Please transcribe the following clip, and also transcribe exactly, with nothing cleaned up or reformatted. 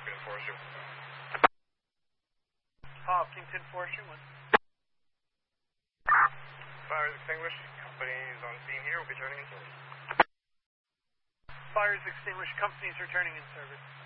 Hopkins Forestry. Hopkinton Forestry, one. Fire is extinguished. Company is on scene here. We'll be turning in service. Fire is extinguished. Company is returning in service.